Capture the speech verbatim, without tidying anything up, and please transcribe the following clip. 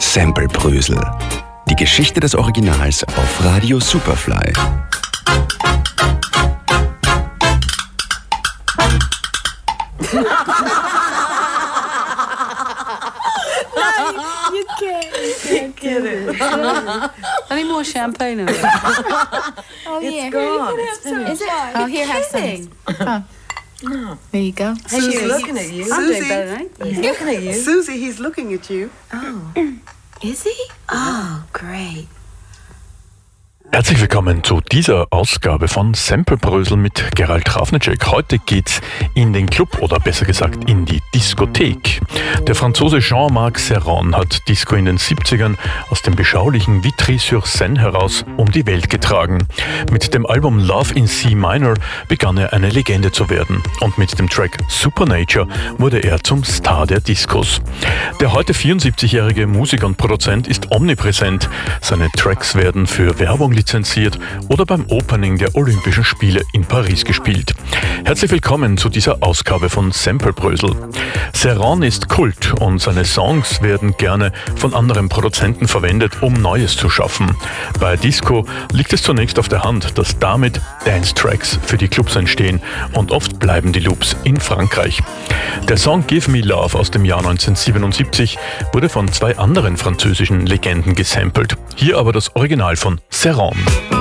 Samplebrösel. Die Geschichte des Originals auf Radio Superfly. You can't get it. I need more champagne. Oh, It's yeah. gone. It's finished. Is it? Oh, here, have some. Huh. There you go. He's looking at you. I'm doing better than I. He's looking at you. Susie, he's looking at you. Oh. Is he? Oh, great. Herzlich willkommen zu dieser Ausgabe von Samplebrösel mit Gerald Ravnicek. Heute geht's in den Club oder besser gesagt in die Diskothek. Der Franzose Jean-Marc Serran hat Disco in den siebzigern aus dem beschaulichen Vitry-sur-Seine heraus um die Welt getragen. Mit dem Album Love in C Minor begann er eine Legende zu werden und mit dem Track Supernature wurde er zum Star der Discos. Der heute vierundsiebzigjährige Musiker und Produzent ist omnipräsent. Seine Tracks werden für Werbung lizenziert oder beim Opening der Olympischen Spiele in Paris gespielt. Herzlich willkommen zu dieser Ausgabe von Samplebrösel. Serran ist Kult und seine Songs werden gerne von anderen Produzenten verwendet, um Neues zu schaffen. Bei Disco liegt es zunächst auf der Hand, dass damit Dance-Tracks für die Clubs entstehen und oft bleiben die Loops in Frankreich. Der Song Give Me Love aus dem Jahr neunzehnhundertsiebenundsiebzig wurde von zwei anderen französischen Legenden gesampelt. Hier aber das Original von Serran.